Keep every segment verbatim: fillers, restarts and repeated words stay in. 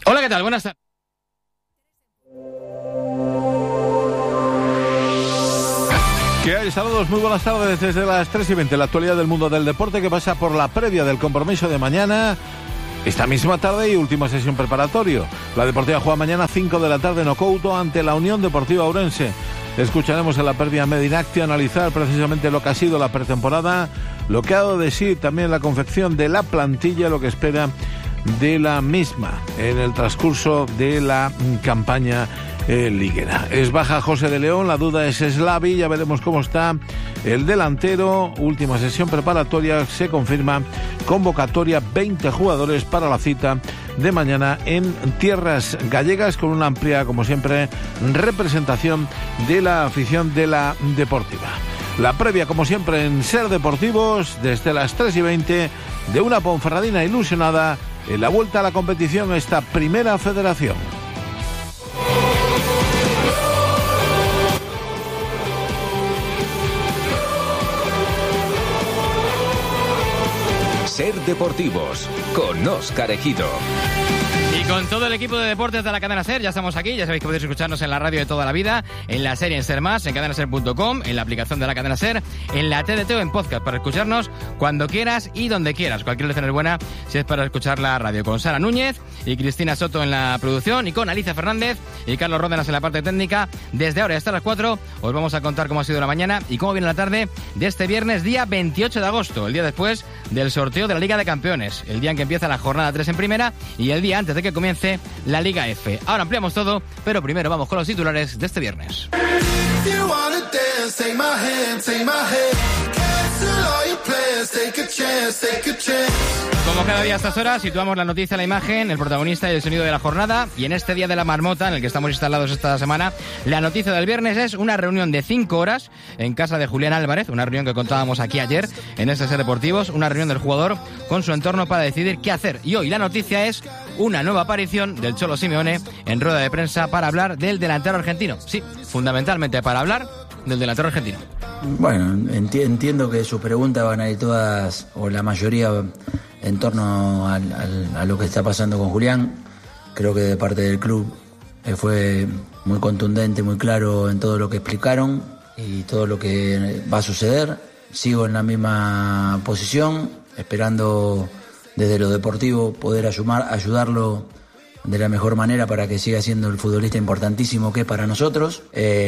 Hola, ¿qué tal? Buenas tardes. ¿Qué hay? Saludos, muy buenas tardes desde las tres y veinte. La actualidad del mundo del deporte que pasa por la previa del compromiso de mañana, esta misma tarde y última sesión preparatorio. La Deportiva juega mañana cinco de la tarde en Ocouto ante la Unión Deportiva Ourense. Escucharemos en la previa Medinacti analizar precisamente lo que ha sido la pretemporada, lo que ha dado de sí también la confección de la plantilla, lo que espera de la misma en el transcurso de la campaña eh, liguera. Es baja José de León, la duda es Slavi, ya veremos cómo está el delantero. Última sesión preparatoria, se confirma convocatoria, veinte jugadores para la cita de mañana en tierras gallegas, con una amplia, como siempre, representación de la afición de la Deportiva. La previa, como siempre, en Ser Deportivos, desde las tres y veinte, de una Ponferradina ilusionada en la vuelta a la competición, esta primera federación. Ser Deportivos, con Óscar Ejido. Y con todo el equipo de deportes de la cadena SER, ya estamos aquí. Ya sabéis que podéis escucharnos en la radio de toda la vida, en la serie en Ser Más, en cadena ser punto com, en la aplicación de la cadena SER, en la T D T o en podcast, para escucharnos cuando quieras y donde quieras. Cualquier lección es buena si es para escuchar la radio. Con Sara Núñez y Cristina Soto en la producción, y con Alicia Fernández y Carlos Ródenas en la parte técnica. Desde ahora hasta las cuatro os vamos a contar cómo ha sido la mañana y cómo viene la tarde de este viernes, día veintiocho de agosto, el día después del sorteo de la Liga de Campeones, el día en que empieza la jornada tres en primera y el día antes de que comience la Liga F. Ahora ampliamos todo, pero primero vamos con los titulares de este viernes. Como cada día a estas horas, situamos la noticia, la imagen, el protagonista y el sonido de la jornada. Y en este día de la marmota, en el que estamos instalados esta semana, la noticia del viernes es una reunión de cinco horas en casa de Julián Álvarez, una reunión que contábamos aquí ayer en este Ser Deportivos, una reunión del jugador con su entorno para decidir qué hacer. Y hoy la noticia es una nueva aparición del Cholo Simeone en rueda de prensa para hablar del delantero argentino. Sí, fundamentalmente para hablar del delantero argentino. Bueno, enti- entiendo que sus preguntas van a ir todas, o la mayoría, en torno al, al, a lo que está pasando con Julián. Creo que de parte del club eh, fue muy contundente, muy claro en todo lo que explicaron y todo lo que va a suceder. Sigo en la misma posición, esperando desde lo deportivo poder ayudar, ayudarlo de la mejor manera para que siga siendo el futbolista importantísimo que es para nosotros,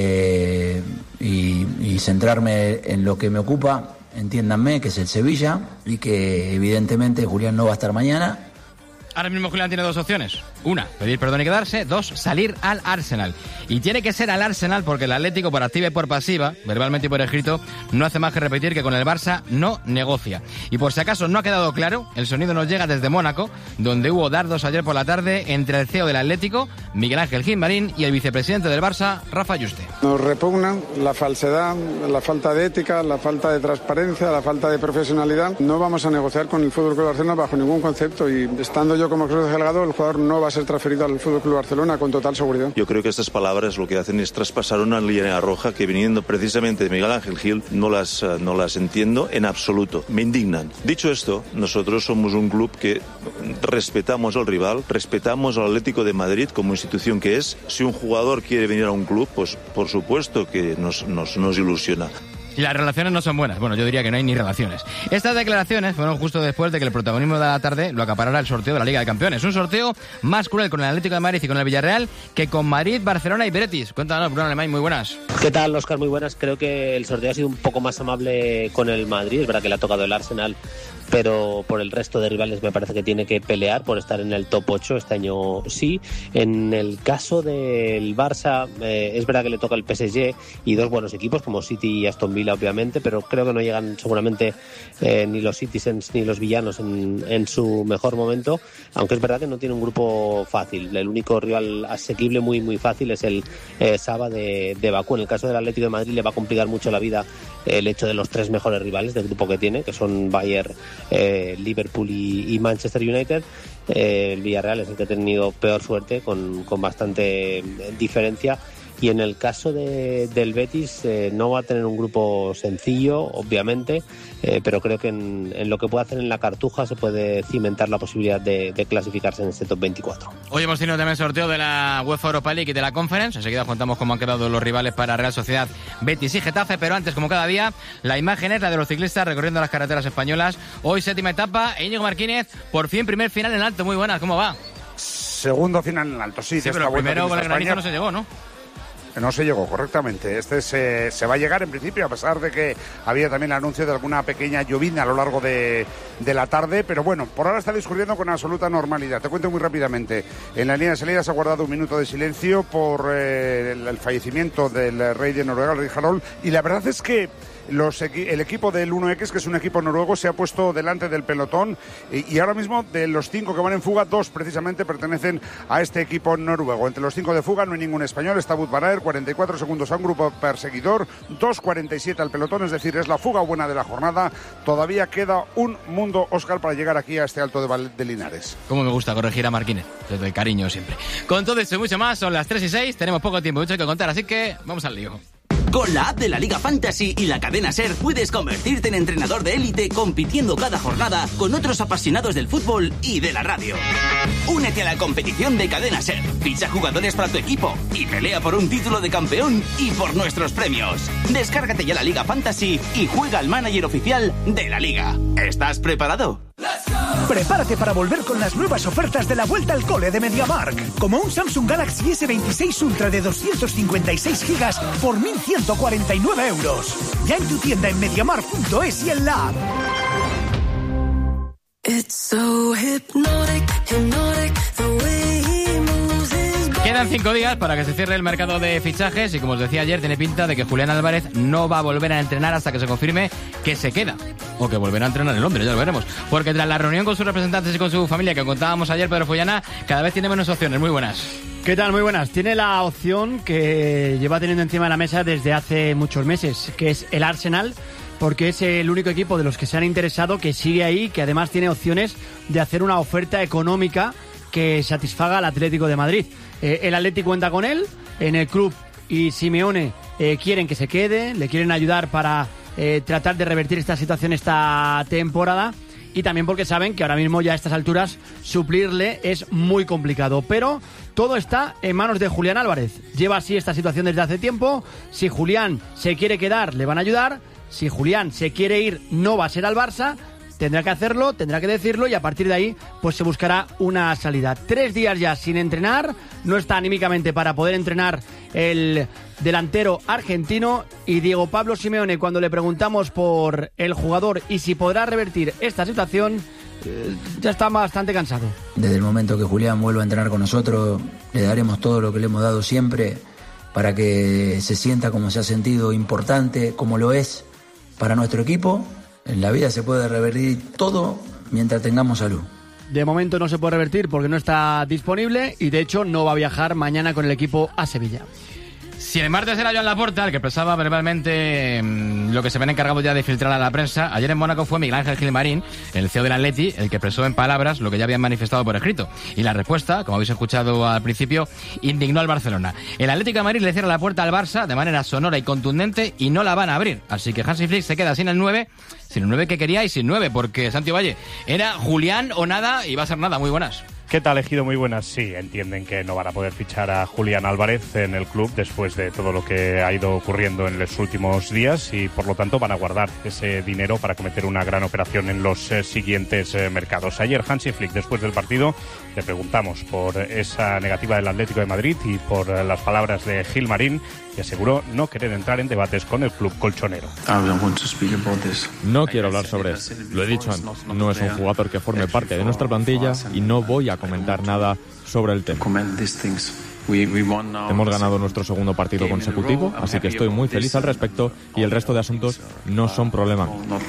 eh, y, y centrarme en lo que me ocupa, entiéndanme, que es el Sevilla, y que evidentemente Julián no va a estar mañana. Ahora mismo Julián tiene dos opciones. Una, pedir perdón y quedarse. Dos, salir al Arsenal. Y tiene que ser al Arsenal porque el Atlético, por activa y por pasiva, verbalmente y por escrito, no hace más que repetir que con el Barça no negocia. Y por si acaso no ha quedado claro, el sonido nos llega desde Mónaco, donde hubo dardos ayer por la tarde entre el C E O del Atlético, Miguel Ángel Gilmarín, y el vicepresidente del Barça, Rafa Yuste. Nos repugnan la falsedad, la falta de ética, la falta de transparencia, la falta de profesionalidad. No vamos a negociar con el F C Barcelona bajo ningún concepto, y estando yo como Cruz Delgado, el jugador no va a ser transferido al F C Barcelona con total seguridad. Yo creo que estas palabras lo que hacen es traspasar una línea roja que, viniendo precisamente de Miguel Ángel Gil, no las, no las entiendo en absoluto. Me indignan. Dicho esto, nosotros somos un club que respetamos al rival, respetamos al Atlético de Madrid como institución que es. Si un jugador quiere venir a un club, pues por supuesto que nos, nos, nos ilusiona. Y las relaciones no son buenas. Bueno, yo diría que no hay ni relaciones. Estas declaraciones fueron justo después de que el protagonismo de la tarde lo acaparara el sorteo de la Liga de Campeones. Un sorteo más cruel con el Atlético de Madrid y con el Villarreal que con Madrid, Barcelona y Betis. Cuéntanos, Bruno Alemán, muy buenas. ¿Qué tal, Óscar? Muy buenas. Creo que el sorteo ha sido un poco más amable con el Madrid. Es verdad que le ha tocado el Arsenal, pero por el resto de rivales me parece que tiene que pelear por estar en el top ocho. Este año sí. En el caso del Barça, eh, es verdad que le toca el P S G y dos buenos equipos como City y Aston Villa, obviamente, pero creo que no llegan seguramente eh, ni los Citizens ni los villanos en, en su mejor momento, aunque es verdad que no tiene un grupo fácil. El único rival asequible muy muy fácil es el eh, Saba de, de Bakú. En el caso del Atlético de Madrid le va a complicar mucho la vida el hecho de los tres mejores rivales del grupo que tiene, que son Bayern, eh, Liverpool y, y Manchester United. Eh, el Villarreal es el que ha tenido peor suerte, con, con bastante diferencia. Y en el caso de, del Betis eh, no va a tener un grupo sencillo, obviamente, eh, pero creo que en, en lo que puede hacer en la Cartuja se puede cimentar la posibilidad de, de clasificarse en este top veinticuatro. Hoy hemos tenido también sorteo de la UEFA Europa League y de la Conference. Enseguida contamos cómo han quedado los rivales para Real Sociedad, Betis y Getafe, pero antes, como cada día, la imagen es la de los ciclistas recorriendo las carreteras españolas. Hoy séptima etapa, Íñigo Martínez, por fin primer final en alto. Muy buenas, ¿cómo va? Segundo final en alto, sí. Sí, pero el primero con el granizo no se llegó, ¿no? No se llegó, correctamente. Este se, se va a llegar en principio, a pesar de que había también el anuncio de alguna pequeña llovizna a lo largo de, de la tarde. Pero bueno, por ahora está discurriendo con absoluta normalidad. Te cuento muy rápidamente. En la línea de salida se ha guardado un minuto de silencio por eh, el, el fallecimiento del rey de Noruega, el rey Harald. Y la verdad es que Los, el equipo del uno equis, que es un equipo noruego, se ha puesto delante del pelotón y, y ahora mismo de los cinco que van en fuga, dos precisamente pertenecen a este equipo noruego. Entre los cinco de fuga no hay ningún español, está Wout van Aert, cuarenta y cuatro segundos a un grupo perseguidor, dos cuarenta y siete al pelotón, es decir, es la fuga buena de la jornada. Todavía queda un mundo, Óscar, para llegar aquí a este Alto de, Val de Linares. Cómo me gusta corregir a Marquínez, desde el cariño siempre. Con todo esto y mucho más, son las tres y seis, tenemos poco tiempo, mucho que contar, así que vamos al lío. Con la app de la Liga Fantasy y la cadena SER puedes convertirte en entrenador de élite compitiendo cada jornada con otros apasionados del fútbol y de la radio. Únete a la competición de cadena SER, ficha jugadores para tu equipo y pelea por un título de campeón y por nuestros premios. Descárgate ya la Liga Fantasy y juega al manager oficial de la Liga. ¿Estás preparado? Prepárate para volver con las nuevas ofertas de la vuelta al cole de MediaMarkt. Como un Samsung Galaxy ese veintiséis Ultra de doscientos cincuenta y seis gigas por mil ciento cuarenta y nueve euros. Ya en tu tienda en MediaMarkt punto es y en la app. It's so hypnotic, hypnotic, the way he moves his body. Quedan cinco días para que se cierre el mercado de fichajes y, como os decía ayer, tiene pinta de que Julián Álvarez no va a volver a entrenar hasta que se confirme que se queda. O que volverá a entrenar en Londres, ya lo veremos. Porque tras la reunión con sus representantes y con su familia que contábamos ayer, Pedro Follana, cada vez tiene menos opciones. Muy buenas. ¿Qué tal? Muy buenas. Tiene la opción que lleva teniendo encima de la mesa desde hace muchos meses, que es el Arsenal, porque es el único equipo de los que se han interesado que sigue ahí, que además tiene opciones de hacer una oferta económica que satisfaga al Atlético de Madrid. Eh, el Atlético cuenta con él, en el club y Simeone eh, quieren que se quede, le quieren ayudar para eh, tratar de revertir esta situación esta temporada, y también porque saben que ahora mismo ya a estas alturas suplirle es muy complicado. Pero todo está en manos de Julián Álvarez. Lleva así esta situación desde hace tiempo. Si Julián se quiere quedar, le van a ayudar. Si Julián se quiere ir, no va a ser al Barça. Tendrá que hacerlo, tendrá que decirlo, y a partir de ahí pues se buscará una salida. Tres días ya sin entrenar, no está anímicamente para poder entrenar el delantero argentino. Y Diego Pablo Simeone, cuando le preguntamos por el jugador y si podrá revertir esta situación, eh, ya está bastante cansado. Desde el momento que Julián vuelva a entrenar con nosotros, le daremos todo lo que le hemos dado siempre para que se sienta como se ha sentido, importante, como lo es para nuestro equipo. En la vida se puede revertir todo mientras tengamos salud. De momento no se puede revertir porque no está disponible y de hecho no va a viajar mañana con el equipo a Sevilla. Si el martes era Joan Laporta el que expresaba verbalmente mmm, lo que se ven encargados ya de filtrar a la prensa, ayer en Mónaco fue Miguel Ángel Gilmarín, el C E O del Atleti, el que expresó en palabras lo que ya habían manifestado por escrito. Y la respuesta, como habéis escuchado al principio, indignó al Barcelona. El Atlético de Madrid le cierra la puerta al Barça de manera sonora y contundente y no la van a abrir. Así que Hansi Flick se queda sin el nueve, sin el nueve que quería y sin nueve, porque Santi Valle era Julián o nada y va a ser nada. Muy buenas. ¿Qué tal, Ejido? Muy buenas. Sí, entienden que no van a poder fichar a Julián Álvarez en el club después de todo lo que ha ido ocurriendo en los últimos días y por lo tanto van a guardar ese dinero para cometer una gran operación en los eh, siguientes eh, mercados. Ayer Hansi Flick, después del partido, le preguntamos por esa negativa del Atlético de Madrid y por eh, las palabras de Gilmarín, y aseguró no querer entrar en debates con el club colchonero. No quiero hablar sobre eso. Lo he dicho antes. No es un jugador que forme parte de nuestra plantilla y no voy a comentar nada sobre el tema. Hemos ganado nuestro segundo partido consecutivo, así que estoy muy feliz al respecto y el resto de asuntos no son problema.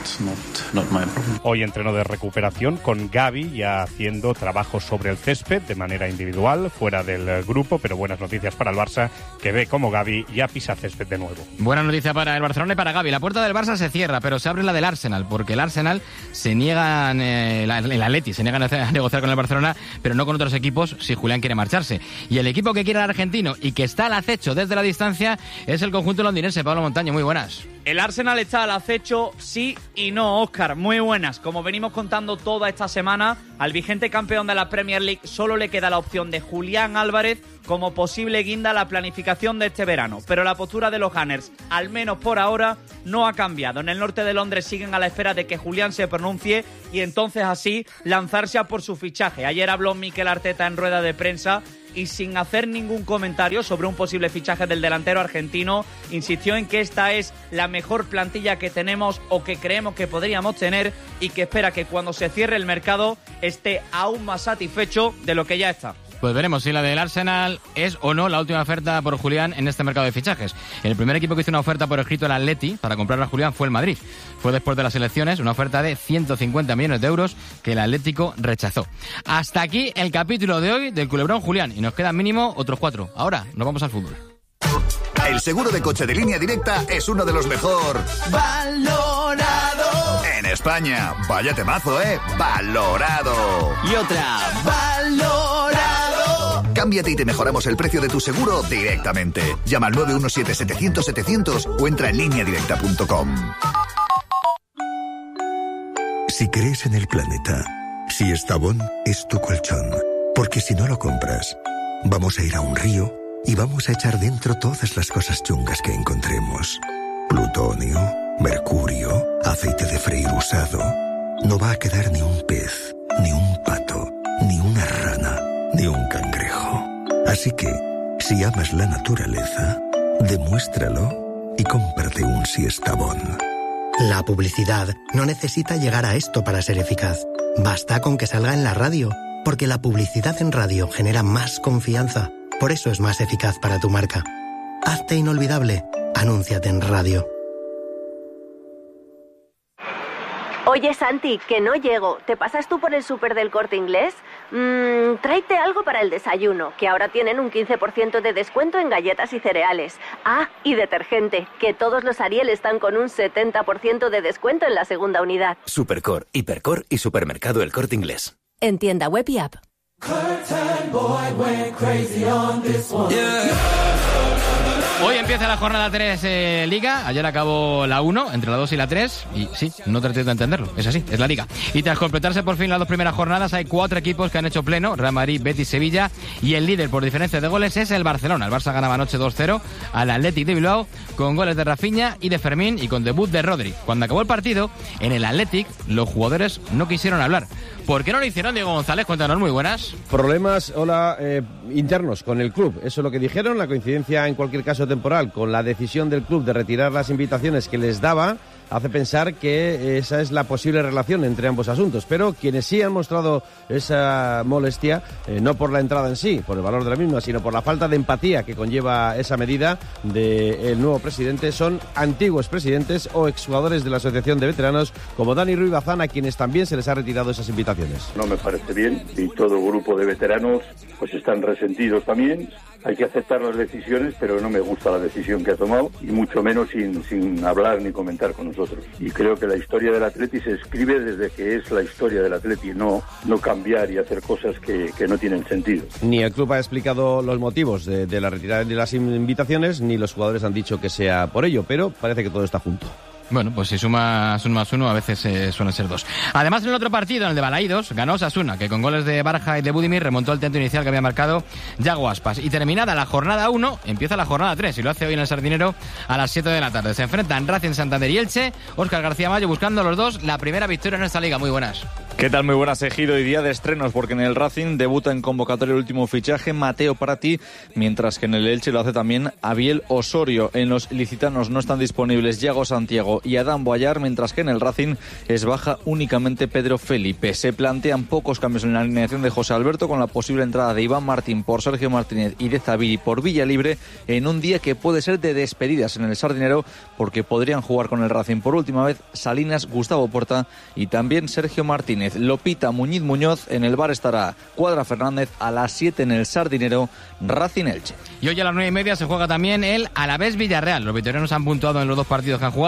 Hoy entreno de recuperación con Gavi, ya haciendo trabajo sobre el césped de manera individual, fuera del grupo, pero buenas noticias para el Barça, que ve como Gavi ya pisa césped de nuevo. Buena noticia para el Barcelona y para Gavi. La puerta del Barça se cierra, pero se abre la del Arsenal, porque el Arsenal se niega, eh, el Atleti se niega a negociar con el Barcelona, pero no con otros equipos si Julián quiere marcharse. Y el equipo que quiere quiere al argentino y que está al acecho desde la distancia es el conjunto londinense. Pablo Montaño, muy buenas. El Arsenal está al acecho, sí y no, Óscar. Muy buenas. Como venimos contando toda esta semana, al vigente campeón de la Premier League solo le queda la opción de Julián Álvarez como posible guinda a la planificación de este verano. Pero la postura de los Gunners, al menos por ahora, no ha cambiado. En el norte de Londres siguen a la espera de que Julián se pronuncie y entonces así lanzarse a por su fichaje. Ayer habló Mikel Arteta en rueda de prensa y sin hacer ningún comentario sobre un posible fichaje del delantero argentino, insistió en que esta es la mejor plantilla que tenemos o que creemos que podríamos tener y que espera que cuando se cierre el mercado esté aún más satisfecho de lo que ya está. Pues veremos si la del Arsenal es o no la última oferta por Julián en este mercado de fichajes. El primer equipo que hizo una oferta por escrito al Atleti para comprar a Julián fue el Madrid. Fue después de las elecciones una oferta de ciento cincuenta millones de euros que el Atlético rechazó. Hasta aquí el capítulo de hoy del Culebrón Julián y nos quedan mínimo otros cuatro. Ahora nos vamos al fútbol. El seguro de coche de Línea Directa es uno de los mejor Valorado en España. Vaya temazo, ¿eh? Valorado. Y otra. Valorado. Cámbiate y te mejoramos el precio de tu seguro directamente. Llama al nueve uno siete setecientos setecientos o entra en línea directa punto com. Si crees en el planeta, si Estavón es tu colchón, porque si no lo compras, vamos a ir a un río y vamos a echar dentro todas las cosas chungas que encontremos. Plutonio, mercurio, aceite de freír usado. No va a quedar ni un pez, ni un pato, ni una rana, ni un cangrejo. Así que, si amas la naturaleza, demuéstralo y cómprate un Siestabón. La publicidad no necesita llegar a esto para ser eficaz. Basta con que salga en la radio, porque la publicidad en radio genera más confianza. Por eso es más eficaz para tu marca. Hazte inolvidable. Anúnciate en radio. Oye, Santi, que no llego. ¿Te pasas tú por el súper del Corte Inglés? Mmm, tráete algo para el desayuno, que ahora tienen un quince por ciento de descuento en galletas y cereales. Ah, y detergente, que todos los Ariel están con un setenta por ciento de descuento en la segunda unidad. Supercor, Hipercor y Supermercado El Corte Inglés. En tienda web y app. Hoy empieza la jornada tres eh, Liga. Ayer acabó la uno, entre la dos y la tres. Y sí, no tratéis de entenderlo, es así, es la Liga. Y tras completarse por fin las dos primeras jornadas, hay cuatro equipos que han hecho pleno: Real Madrid, Betis, Sevilla. Y el líder por diferencia de goles es el Barcelona. El Barça ganaba anoche dos cero al Athletic de Bilbao con goles de Rafinha y de Fermín y con debut de Rodri. Cuando acabó el partido, en el Athletic los jugadores no quisieron hablar. ¿Por qué no lo hicieron, Diego González? Cuéntanos, muy buenas. Problemas, hola, eh, internos con el club. Eso es lo que dijeron. La coincidencia, en cualquier caso temporal, con la decisión del club de retirar las invitaciones que les daba, hace pensar que esa es la posible relación entre ambos asuntos. Pero quienes sí han mostrado esa molestia, eh, no por la entrada en sí, por el valor de la misma, sino por la falta de empatía que conlleva esa medida del nuevo presidente, son antiguos presidentes o exjugadores de la Asociación de Veteranos, como Dani Ruiz Bazán, a quienes también se les ha retirado esas invitaciones. No me parece bien, y todo grupo de veteranos pues están resentidos también. Hay que aceptar las decisiones, pero no me gusta la decisión que ha tomado, y mucho menos sin, sin hablar ni comentar con nosotros. Y creo que la historia del Atleti se escribe desde que es la historia del Atleti, no, no cambiar y hacer cosas que, que no tienen sentido. Ni el club ha explicado los motivos de, de la retirada de las invitaciones, ni los jugadores han dicho que sea por ello, pero parece que todo está junto. Bueno, pues si sumas uno más uno, a veces eh, suelen ser dos. Además, en el otro partido, en el de Balaídos, ganó Osasuna, que con goles de Barja y de Budimir remontó el tanto inicial que había marcado Yago Aspas. Y terminada la jornada uno, empieza la jornada tres, y lo hace hoy en el Sardinero a las siete de la tarde. Se enfrentan Racing, Santander y Elche. Óscar García Mayo buscando los dos la primera victoria en esta liga. Muy buenas. ¿Qué tal? Muy buenas, Ejido. Y día de estrenos, porque en el Racing debuta en convocatoria el último fichaje, Mateo Prati, mientras que en el Elche lo hace también Abiel Osorio. En los licitanos no están disponibles Yago Santiago y Adán Boyar, mientras que en el Racing es baja únicamente Pedro Felipe. Se plantean pocos cambios en la alineación de José Alberto, con la posible entrada de Iván Martín por Sergio Martínez y de Zabiri por Villalibre, en un día que puede ser de despedidas en el Sardinero, porque podrían jugar con el Racing por última vez Salinas, Gustavo Porta y también Sergio Martínez. Lopita, Muñiz Muñoz. En el bar estará Cuadra Fernández. A las siete en el Sardinero, Racing Elche. Y hoy a las nueve y media se juega también el Alavés Villarreal. Los vitorianos han puntuado en los dos partidos que han jugado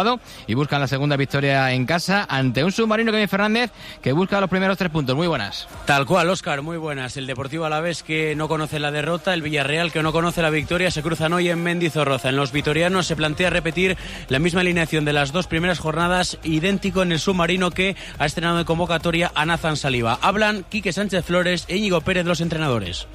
y buscan la segunda victoria en casa ante un submarino, Kevin Fernández, que busca los primeros tres puntos. Muy buenas. Tal cual, Óscar, muy buenas. El Deportivo Alavés, que no conoce la derrota, el Villarreal, que no conoce la victoria, se cruzan hoy en Mendizorroza. En los vitorianos se plantea repetir la misma alineación de las dos primeras jornadas, idéntico en el submarino, que ha estrenado en convocatoria a Nathan Saliba. Hablan Quique Sánchez Flores e Íñigo Pérez, los entrenadores.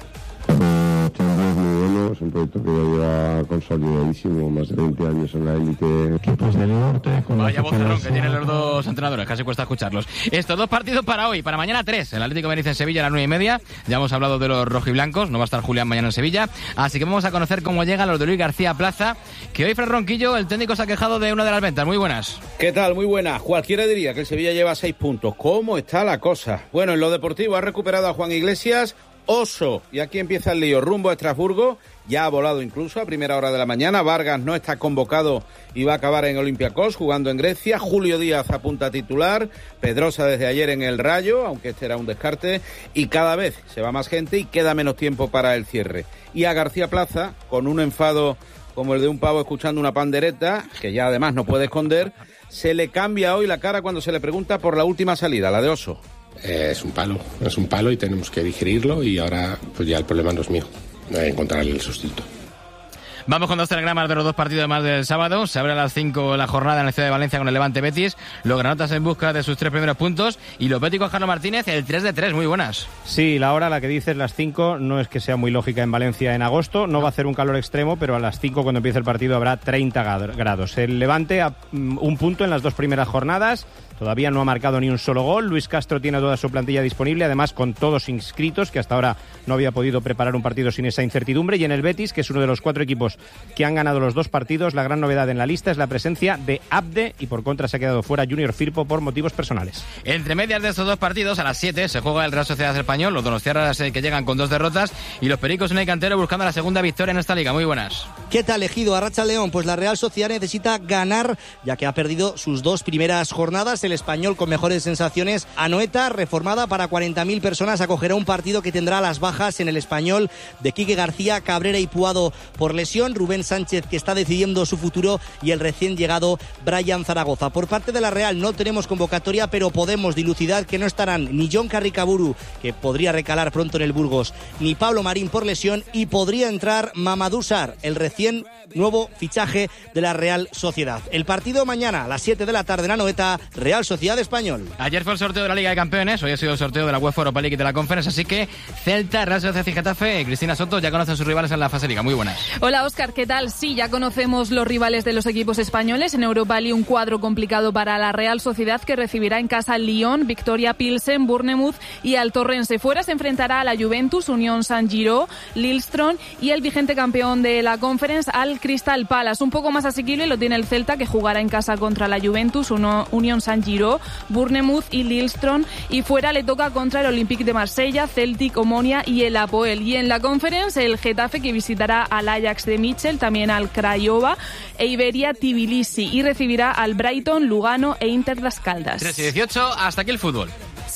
Es un proyecto que ya lleva consolidadísimo, más de veinte años en la élite. Equipos del norte. Con Vaya vocerrón que tienen los dos entrenadores, casi cuesta escucharlos. Estos dos partidos para hoy, para mañana tres. El Atlético de Madrid en Sevilla a las nueve y media. Ya hemos hablado de los rojiblancos, no va a estar Julián mañana en Sevilla. Así que vamos a conocer cómo llegan los de Luis García Plaza, que hoy Fred Ronquillo, el técnico, se ha quejado de una de las ventas. Muy buenas. ¿Qué tal? Muy buenas. Cualquiera diría que el Sevilla lleva seis puntos. ¿Cómo está la cosa? Bueno, en lo deportivo ha recuperado a Juan Iglesias. Oso, y aquí empieza el lío, rumbo a Estrasburgo, ya ha volado incluso a primera hora de la mañana. Vargas no está convocado y va a acabar en Olympiacos, jugando en Grecia. Julio Díaz apunta a titular, Pedrosa desde ayer en el Rayo, aunque este era un descarte, y cada vez se va más gente y queda menos tiempo para el cierre. Y a García Plaza, con un enfado como el de un pavo escuchando una pandereta, que ya además no puede esconder, se le cambia hoy la cara cuando se le pregunta por la última salida, la de Oso. Eh, es un palo, es un palo y tenemos que digerirlo, y ahora pues ya el problema no es mío, eh, encontrar el sustituto. Vamos con dos telegramas de los dos partidos más del sábado. Se abre a las cinco la jornada en la ciudad de Valencia con el Levante Betis. Los granotas en busca de sus tres primeros puntos. Y los béticos, Carlos Martínez, el tres de tres. Muy buenas. Sí, la hora, la que dices, las cinco, no es que sea muy lógica en Valencia en agosto. No va a hacer un calor extremo, pero a las cinco, cuando empiece el partido, habrá treinta grados. El Levante a un punto en las dos primeras jornadas. Todavía no ha marcado ni un solo gol. Luis Castro tiene toda su plantilla disponible, además con todos inscritos, que hasta ahora no había podido preparar un partido sin esa incertidumbre. Y en el Betis, que es uno de los cuatro equipos que han ganado los dos partidos, la gran novedad en la lista es la presencia de Abde, y por contra se ha quedado fuera Junior Firpo por motivos personales. Entre medias de estos dos partidos, a las siete se juega el Real Sociedad Español, los donostiarras eh, que llegan con dos derrotas, y los pericos en el cantero buscando la segunda victoria en esta liga. Muy buenas. ¿Qué tal, Ejido? Arracha León, pues la Real Sociedad necesita ganar, ya que ha perdido sus dos primeras jornadas. El Español, con mejores sensaciones, Anoeta, reformada para cuarenta mil personas, acogerá un partido que tendrá las bajas en el Español de Quique García, Cabrera y Puado por lesión, Rubén Sánchez, que está decidiendo su futuro, y el recién llegado Brian Zaragoza. Por parte de la Real no tenemos convocatoria, pero podemos dilucidar que no estarán ni John Carricaburu, que podría recalar pronto en el Burgos, ni Pablo Marín por lesión, y podría entrar Mamadou Sarr, el recién nuevo fichaje de la Real Sociedad. El partido mañana a las siete de la tarde en Anoeta, Real Sociedad Español. Ayer fue el sorteo de la Liga de Campeones, hoy ha sido el sorteo de la UEFA Europa League y de la Conference, así que Celta, Real Sociedad y Getafe. Cristina Soto, ya conocen sus rivales en la fase Liga. Muy buenas. Hola, Óscar, ¿qué tal? Sí, ya conocemos los rivales de los equipos españoles. En Europa League un cuadro complicado para la Real Sociedad, que recibirá en casa Lyon, Victoria Pilsen, Bournemouth y al Torrense. Fuera se enfrentará a la Juventus, Unión Saint-Giro, Lillestrøm y el vigente campeón de la Conference, al Crystal Palace. Un poco más asequible lo tiene el Celta, que jugará en casa contra la Juventus, Unión Saint-Giro, Bournemouth y Lillestrøm, y fuera le toca contra el Olympique de Marsella, Celtic, Omonia y el Apoel. Y en la Conference el Getafe, que visitará al Ajax de Mitchell, también al Craiova e Iberia Tbilisi, y recibirá al Brighton, Lugano e Inter Las Caldas. tres y dieciocho, hasta aquí el fútbol.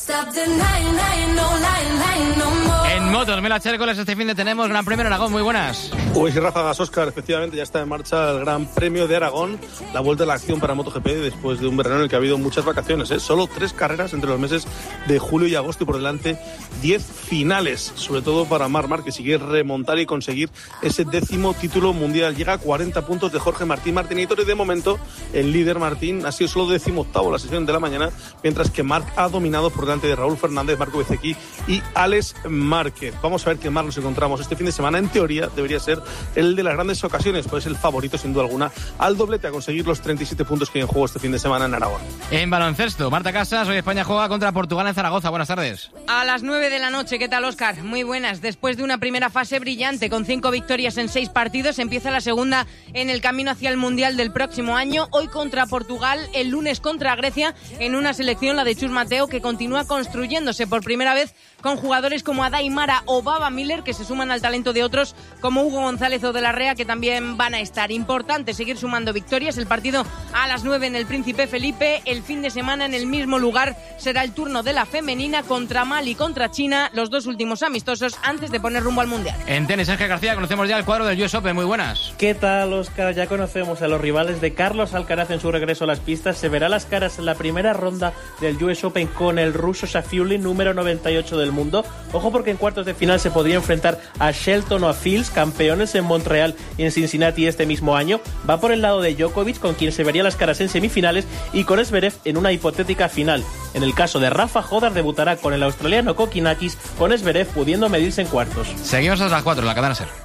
En motos, Mela Chércoles, este fin de tenemos Gran Premio de Aragón. Muy buenas. Uy, sí, Ráfagas, Óscar, efectivamente ya está en marcha el Gran Premio de Aragón, la vuelta a la acción para MotoGP después de un verano en el que ha habido muchas vacaciones, ¿eh? Solo tres carreras entre los meses de julio y agosto, y por delante diez finales, sobre todo para Marc Márquez, que sigue remontar y conseguir ese décimo título mundial. Llega a cuarenta puntos de Jorge Martín Martínez, y de momento el líder Martín ha sido solo décimo octavo la sesión de la mañana, mientras que Marc ha dominado por delante de Raúl Fernández, Marco Bezzecchi y Alex Márquez. Vamos a ver qué más nos encontramos este fin de semana. En teoría debería ser el de las grandes ocasiones, pues el favorito sin duda alguna al doblete, a conseguir los treinta y siete puntos que hay en juego este fin de semana en Aragón. En baloncesto, Marta Casas, hoy España juega contra Portugal en Zaragoza. Buenas tardes. A las nueve de la noche, ¿qué tal, Óscar? Muy buenas. Después de una primera fase brillante con cinco victorias en seis partidos, empieza la segunda en el camino hacia el Mundial del próximo año. Hoy contra Portugal, el lunes contra Grecia, en una selección, la de Chus Mateo, que continúa construyéndose por primera vez con jugadores como Adaimara o o Baba Miller, que se suman al talento de otros como Hugo González o De la Rea, que también van a estar. Importante seguir sumando victorias. El partido a las nueve en el Príncipe Felipe. El fin de semana en el mismo lugar será el turno de la femenina contra Mali y contra China, los dos últimos amistosos antes de poner rumbo al Mundial. En tenis, Ángel García, conocemos ya el cuadro del U S Open. Muy buenas. ¿Qué tal, Óscar? Ya conocemos a los rivales de Carlos Alcaraz en su regreso a las pistas. Se verá las caras en la primera ronda del U S Open con el ruso Safiullin, número noventa y ocho del mundo. Ojo, porque en cuartos de final se podría enfrentar a Shelton o a Fields, campeones en Montreal y en Cincinnati este mismo año. Va por el lado de Djokovic, con quien se vería las caras en semifinales, y con Zverev en una hipotética final. En el caso de Rafa, Jodar debutará con el australiano Kokinakis, con Zverev pudiendo medirse en cuartos. Seguimos hasta las cuatro en la cadena SER.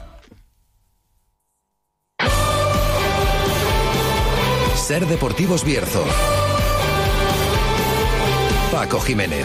SER Deportivos Bierzo. Paco Jiménez.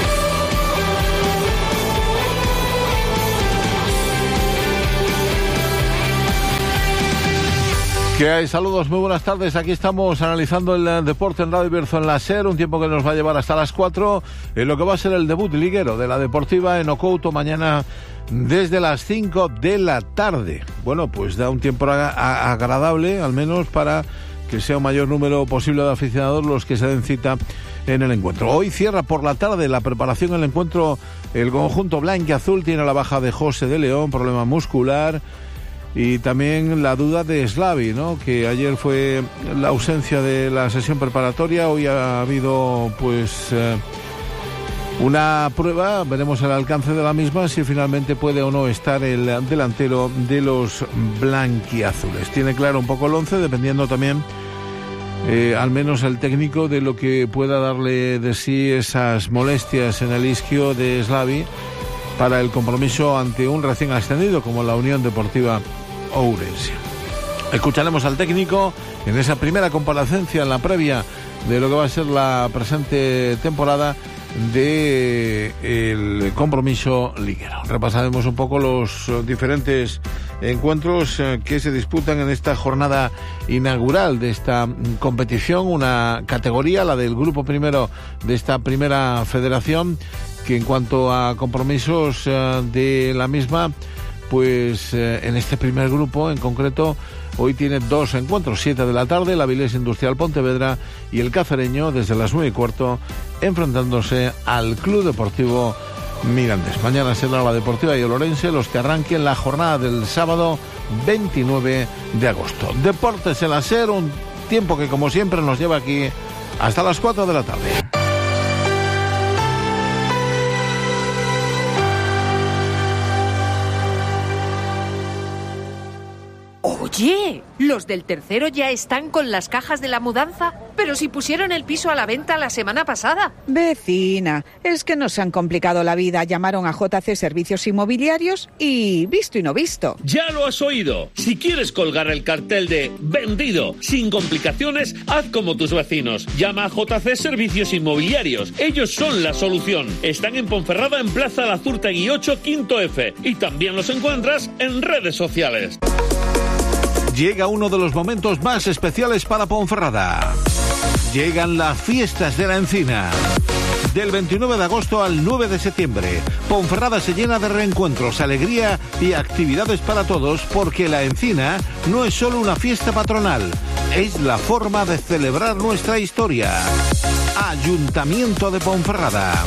¿Qué hay? Saludos, muy buenas tardes. Aquí estamos analizando el deporte en Radio Bierzo en la SER, un tiempo que nos va a llevar hasta las cuatro, en lo que va a ser el debut liguero de la Deportiva en Ocouto mañana desde las cinco de la tarde. Bueno, pues da un tiempo agradable, al menos para que sea un mayor número posible de aficionados los que se den cita en el encuentro. Hoy cierra por la tarde la preparación del encuentro el conjunto blanquiazul. Tiene la baja de José de León, problema muscular, y también la duda de Slavi, ¿no?, que ayer fue la ausencia de la sesión preparatoria. Hoy ha habido pues eh, una prueba, veremos el alcance de la misma, si finalmente puede o no estar el delantero de los blanquiazules. Tiene claro un poco el once, dependiendo también eh, al menos el técnico de lo que pueda darle de sí esas molestias en el isquio de Slavi para el compromiso ante un recién ascendido como la Unión Deportiva Ourense. Escucharemos al técnico en esa primera comparecencia, en la previa de lo que va a ser la presente temporada de el compromiso liguero. Repasaremos un poco los diferentes encuentros que se disputan en esta jornada inaugural de esta competición, una categoría, la del grupo primero de esta primera federación, que en cuanto a compromisos de la misma, pues en este primer grupo en concreto hoy tiene dos encuentros, siete de la tarde, la Avilés Industrial Pontevedra y el Cacereño desde las nueve y cuarto enfrentándose al Club Deportivo Mirantes. Mañana será la Deportiva y el Orense los que arranquen la jornada del sábado veintinueve de agosto. Deportes en la SER, un tiempo que como siempre nos lleva aquí hasta las cuatro de la tarde. Oye, ¿los del tercero ya están con las cajas de la mudanza? Pero si pusieron el piso a la venta la semana pasada. Vecina, es que nos han complicado la vida. Llamaron a J C Servicios Inmobiliarios y visto y no visto. Ya lo has oído. Si quieres colgar el cartel de vendido sin complicaciones, haz como tus vecinos. Llama a J C Servicios Inmobiliarios. Ellos son la solución. Están en Ponferrada, en Plaza Lazurtegui ocho, quinto F. Y también los encuentras en redes sociales. Llega uno de los momentos más especiales para Ponferrada. Llegan las fiestas de la Encina. Del veintinueve de agosto al nueve de septiembre, Ponferrada se llena de reencuentros, alegría y actividades para todos, porque la Encina no es solo una fiesta patronal, es la forma de celebrar nuestra historia. Ayuntamiento de Ponferrada.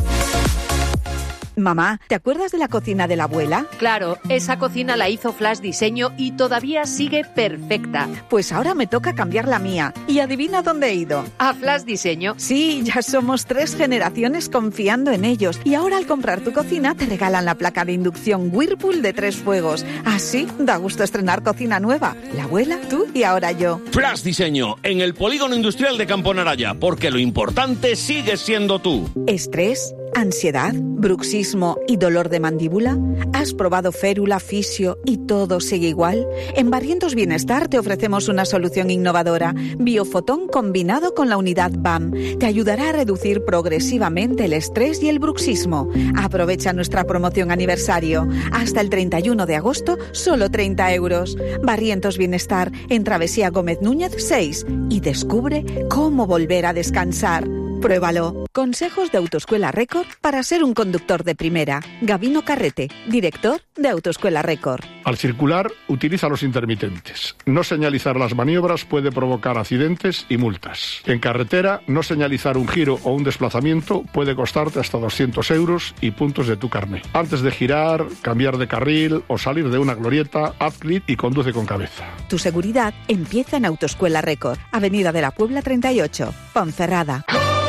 Mamá, ¿te acuerdas de la cocina de la abuela? Claro, esa cocina la hizo Flash Diseño y todavía sigue perfecta. Pues ahora me toca cambiar la mía. ¿Y adivina dónde he ido? ¿A Flash Diseño? Sí, ya somos tres generaciones confiando en ellos. Y ahora al comprar tu cocina te regalan la placa de inducción Whirlpool de tres fuegos. Así da gusto estrenar cocina nueva. La abuela, tú y ahora yo. Flash Diseño, en el Polígono Industrial de Campo Naraya, porque lo importante sigue siendo tú. ¿Estrés? ¿Ansiedad? ¿Bruxismo y dolor de mandíbula? ¿Has probado férula, fisio y todo sigue igual? En Barrientos Bienestar te ofrecemos una solución innovadora, Biofotón combinado con la unidad B A M. Te ayudará a reducir progresivamente el estrés y el bruxismo. Aprovecha nuestra promoción aniversario. Hasta el treinta y uno de agosto, solo treinta euros. Barrientos Bienestar, en Travesía Gómez Núñez seis. Y descubre cómo volver a descansar. Pruébalo. Consejos de Autoescuela Record para ser un conductor de primera. Gabino Carrete, director de Autoescuela Record. Al circular, utiliza los intermitentes. No señalizar las maniobras puede provocar accidentes y multas. En carretera, no señalizar un giro o un desplazamiento puede costarte hasta doscientos euros y puntos de tu carné. Antes de girar, cambiar de carril o salir de una glorieta, haz clic y conduce con cabeza. Tu seguridad empieza en Autoescuela Record, Avenida de la Puebla treinta y ocho, Ponferrada.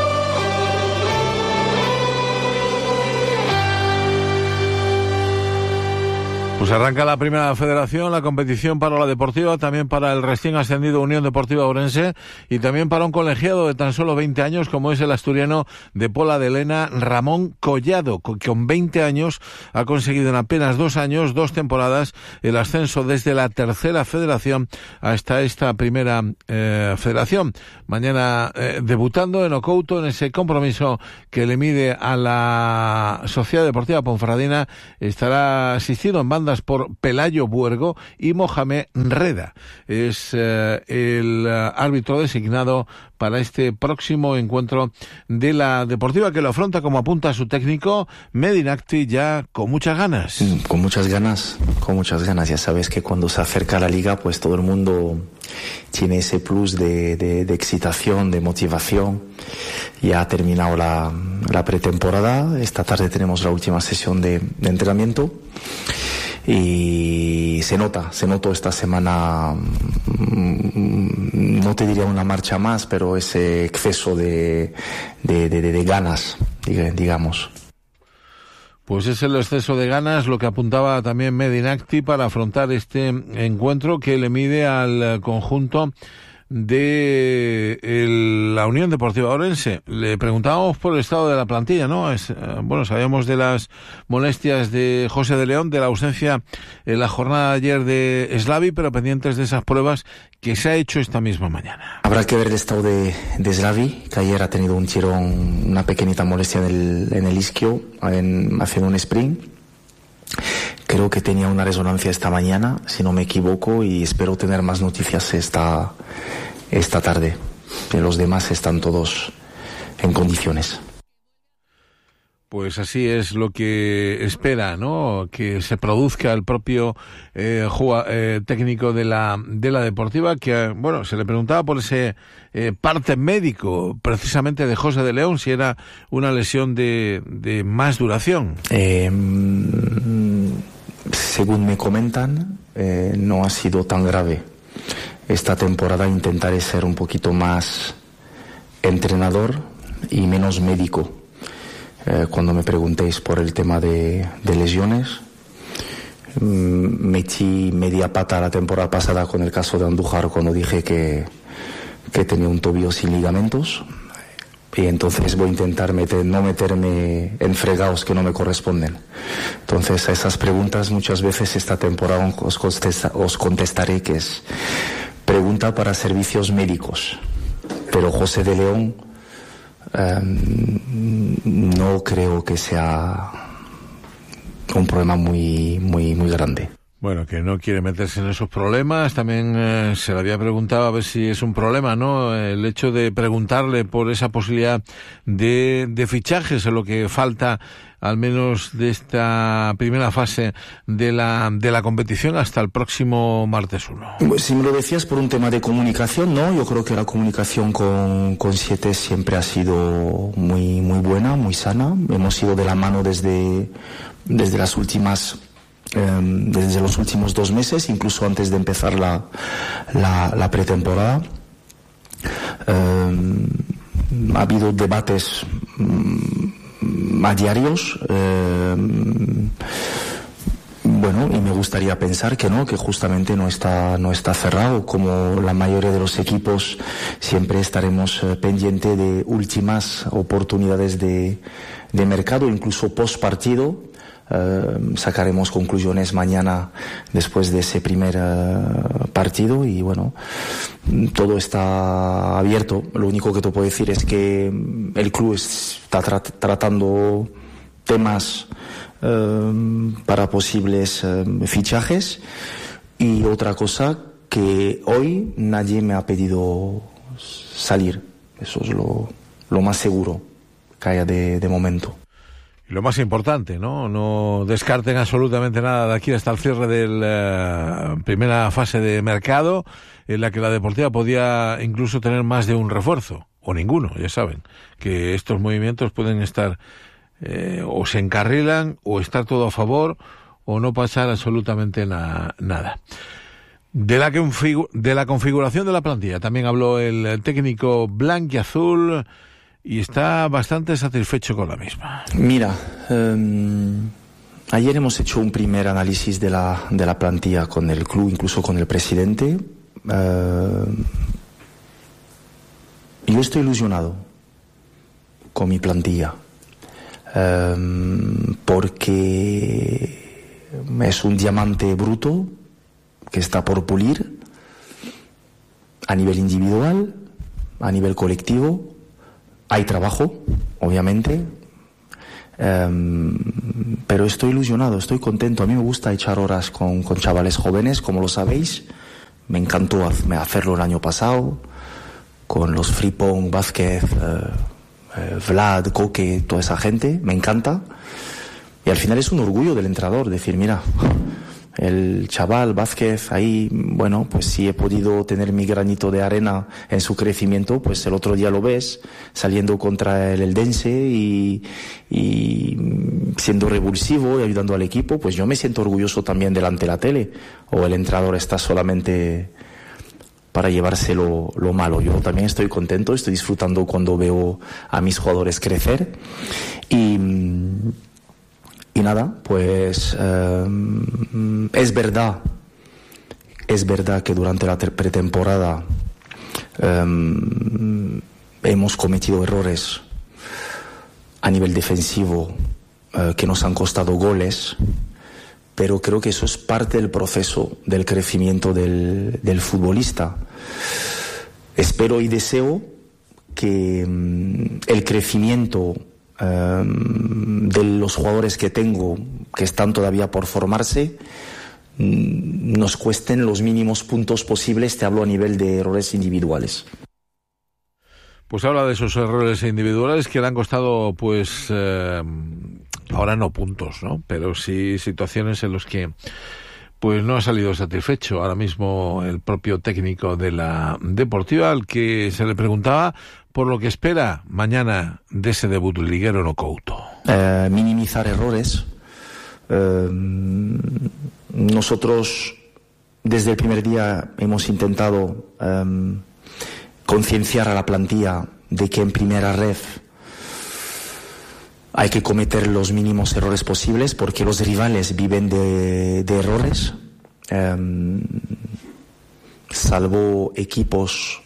Pues arranca la primera federación, la competición para la deportiva, también para el recién ascendido Unión Deportiva Ourense y también para un colegiado de tan solo veinte años como es el asturiano de Pola de Lena, Ramón Collado, que con veinte años ha conseguido en apenas dos años, dos temporadas, el ascenso desde la tercera federación hasta esta primera eh, federación. Mañana eh, debutando en Ocouto en ese compromiso que le mide a la Sociedad Deportiva Ponferradina, estará asistido en banda por Pelayo Buergo y Mohamed Reda. Es eh, el uh, árbitro designado para este próximo encuentro de la deportiva, que lo afronta, como apunta su técnico Medinacti, ya con muchas ganas. Con muchas ganas, con muchas ganas. Ya sabes que cuando se acerca a la liga, pues todo el mundo tiene ese plus de, de, de excitación, de motivación. Ya ha terminado la, la pretemporada. Esta tarde tenemos la última sesión de, de entrenamiento. Y se nota, se notó esta semana, no te diría una marcha más, pero ese exceso de, de, de, de ganas, digamos. Pues es el exceso de ganas lo que apuntaba también Medinacti para afrontar este encuentro que le mide al conjunto de el, la Unión Deportiva Ourense. Le preguntábamos por el estado de la plantilla, ¿no? Es, eh, bueno, sabíamos de las molestias de José de León, de la ausencia en la jornada de ayer de Slavi, pero pendientes de esas pruebas que se ha hecho esta misma mañana. Habrá que ver el estado de, de Slavi, que ayer ha tenido un tirón, una pequeñita molestia en el, en el isquio, en, haciendo un sprint. Creo que tenía una resonancia esta mañana, si no me equivoco, y espero tener más noticias esta, esta tarde. Que los demás están todos en condiciones. Pues así es lo que espera, ¿no? Que se produzca el propio eh, juga, eh, técnico de la de la deportiva, que, bueno, se le preguntaba por ese eh, parte médico, precisamente de José de León, si era una lesión de, de más duración. Eh, según me comentan, eh, no ha sido tan grave. Esta temporada intentaré ser un poquito más entrenador y menos médico. Eh, cuando me preguntéis por el tema de, de lesiones, mmm, metí media pata la temporada pasada con el caso de Andújar cuando dije que, que tenía un tobillo sin ligamentos, y entonces voy a intentar meter, no meterme en fregados que no me corresponden. Entonces a esas preguntas muchas veces esta temporada os, contesta, os contestaré que es pregunta para servicios médicos, pero José de León Um, no creo que sea un problema muy muy muy grande. Bueno, que no quiere meterse en esos problemas. También eh, se le había preguntado a ver si es un problema, ¿no? El hecho de preguntarle por esa posibilidad de, de fichajes, en lo que falta al menos de esta primera fase de la de la competición hasta el próximo martes uno. Si me lo decías por un tema de comunicación, no, yo creo que la comunicación con, con Siete siempre ha sido muy muy buena, muy sana. Hemos ido de la mano desde, desde las últimas eh, desde los últimos dos meses, incluso antes de empezar la, la, la pretemporada. Eh, ha habido debates a diarios, eh, bueno, y me gustaría pensar que no, que justamente no está no está cerrado. Como la mayoría de los equipos, siempre estaremos eh, pendiente de últimas oportunidades de, de mercado, incluso post partido. Uh, sacaremos conclusiones mañana después de ese primer uh, partido y bueno, todo está abierto. Lo único que te puedo decir es que el club está tra- tratando temas uh, para posibles uh, fichajes, y otra cosa, que hoy nadie me ha pedido salir. Eso es lo, lo más seguro que haya de, de momento. Y lo más importante, ¿no? No descarten absolutamente nada de aquí hasta el cierre de la primera fase de mercado, en la que la Deportiva podía incluso tener más de un refuerzo, o ninguno, ya saben, que estos movimientos pueden estar eh, o se encarrilan, o estar todo a favor, o no pasar absolutamente na- nada. De la, configu- de la configuración de la plantilla también habló el técnico blanquiazul, y está bastante satisfecho con la misma. Mira, eh, ayer hemos hecho un primer análisis de la, de la plantilla con el club, incluso con el presidente. Eh, yo estoy ilusionado con mi plantilla, eh, porque es un diamante bruto que está por pulir a nivel individual, a nivel colectivo. Hay trabajo, obviamente, um, pero estoy ilusionado, estoy contento. A mí me gusta echar horas con, con chavales jóvenes, como lo sabéis. Me encantó hacerlo el año pasado, con los Fripong, Vázquez, uh, uh, Vlad, Coque, toda esa gente. Me encanta. Y al final es un orgullo del entrenador decir, mira, el chaval Vázquez ahí, bueno, pues si he podido tener mi granito de arena en su crecimiento, pues el otro día lo ves saliendo contra el Eldense y, y siendo revulsivo y ayudando al equipo. Pues yo me siento orgulloso también delante de la tele. O el entrenador está solamente para llevarse lo, lo malo. Yo también estoy contento, estoy disfrutando cuando veo a mis jugadores crecer. Y Y nada, pues eh, es verdad, es verdad que durante la pretemporada eh, hemos cometido errores a nivel defensivo eh, que nos han costado goles, pero creo que eso es parte del proceso del crecimiento del, del futbolista. Espero y deseo que mm, el crecimiento Um, de los jugadores que tengo que están todavía por formarse um, nos cuesten los mínimos puntos posibles. Te hablo a nivel de errores individuales. Pues habla de esos errores individuales que le han costado, pues eh, ahora no puntos, ¿no? Pero sí situaciones en las que pues no ha salido satisfecho. Ahora mismo el propio técnico de la Deportiva, al que se le preguntaba por lo que espera mañana de ese debut liguero no Couto. Eh, minimizar errores. Eh, nosotros desde el primer día hemos intentado eh, concienciar a la plantilla de que en primera ref hay que cometer los mínimos errores posibles porque los rivales viven de, de errores. Eh, salvo equipos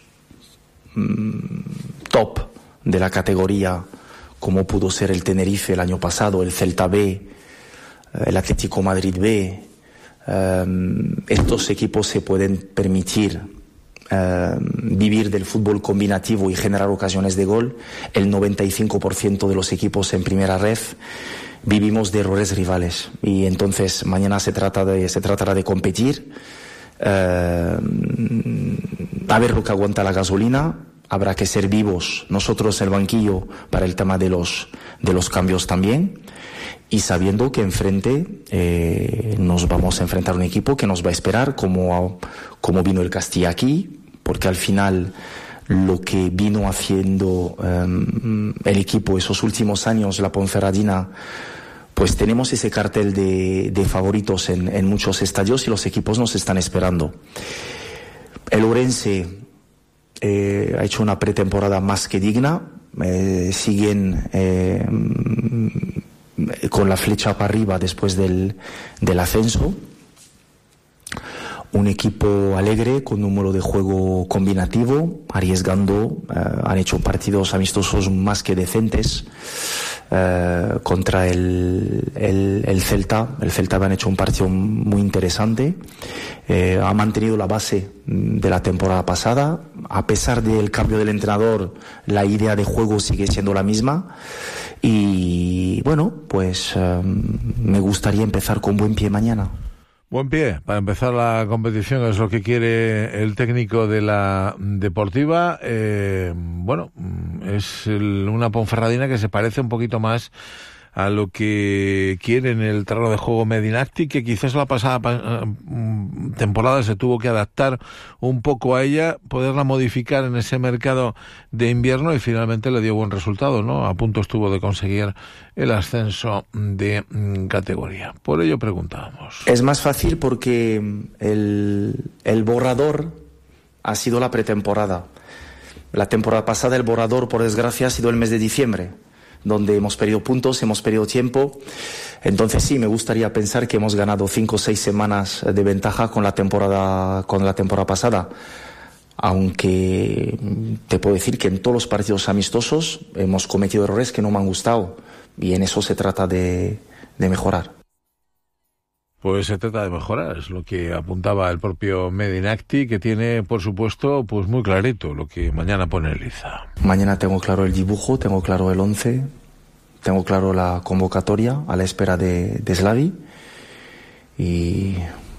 top de la categoría como pudo ser el Tenerife el año pasado, el Celta B, el Atlético Madrid B. Um, estos equipos se pueden permitir um, vivir del fútbol combinativo y generar ocasiones de gol. El noventa y cinco por ciento de los equipos en primera ref vivimos de errores rivales y entonces mañana se trata de se tratará de competir. Uh, a ver lo que aguanta la gasolina. Habrá que ser vivos nosotros en el banquillo para el tema de los de los cambios también, y sabiendo que enfrente eh, nos vamos a enfrentar a un equipo que nos va a esperar como, como vino el Castilla aquí, porque al final lo que vino haciendo um, el equipo esos últimos años, la Ponferradina, pues tenemos ese cartel de, de favoritos en, en muchos estadios y los equipos nos están esperando. El Ourense Eh, ha hecho una pretemporada más que digna, eh, siguen eh, con la flecha para arriba después del, del ascenso. Un equipo alegre, con un modo de juego combinativo, arriesgando, eh, han hecho partidos amistosos más que decentes eh, contra el, el, el Celta. El Celta han hecho un partido muy interesante. Eh, ha mantenido la base de la temporada pasada. A pesar del cambio del entrenador, la idea de juego sigue siendo la misma. Y bueno, pues eh, me gustaría empezar con buen pie mañana. Buen pie para empezar la competición, es lo que quiere el técnico de la Deportiva. Eh, bueno, es el, una Ponferradina que se parece un poquito más a lo que quiere en el terreno de juego Medinacti, que quizás la pasada temporada se tuvo que adaptar un poco a ella, poderla modificar en ese mercado de invierno, y finalmente le dio buen resultado, ¿no? A punto estuvo de conseguir el ascenso de categoría. Por ello preguntábamos. Es más fácil porque el, el borrador ha sido la pretemporada. La temporada pasada el borrador, por desgracia, ha sido el mes de diciembre, donde hemos perdido puntos, hemos perdido tiempo. Entonces sí, me gustaría pensar que hemos ganado cinco o seis semanas de ventaja con la temporada, con la temporada pasada. Aunque te puedo decir que en todos los partidos amistosos hemos cometido errores que no me han gustado, y en eso se trata de, de mejorar. Pues se trata de mejorar, es lo que apuntaba el propio Medinacti, que tiene, por supuesto, pues muy clarito lo que mañana pone Liza. Mañana tengo claro el dibujo, tengo claro el once, tengo claro la convocatoria a la espera de, de Slavi, y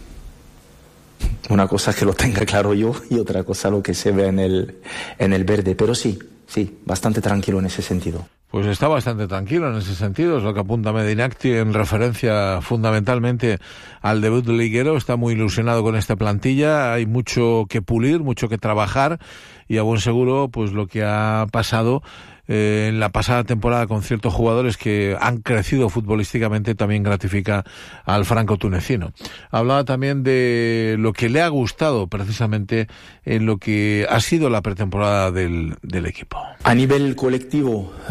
una cosa que lo tenga claro yo y otra cosa lo que se ve en el, en el verde, pero sí, sí, bastante tranquilo en ese sentido. Pues está bastante tranquilo en ese sentido, es lo que apunta Medinacti en referencia fundamentalmente al debut liguero. Está muy ilusionado con esta plantilla, hay mucho que pulir, mucho que trabajar, y a buen seguro pues lo que ha pasado eh, en la pasada temporada con ciertos jugadores que han crecido futbolísticamente también gratifica al franco-tunecino. Hablaba también de lo que le ha gustado precisamente en lo que ha sido la pretemporada del, del equipo. A nivel colectivo,